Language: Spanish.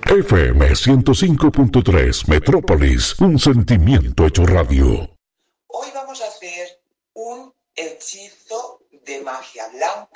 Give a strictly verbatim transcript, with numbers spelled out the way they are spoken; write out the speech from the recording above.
F M ciento cinco punto tres Metrópolis, un sentimiento hecho radio. Hoy vamos a hacer un hechizo de magia blanca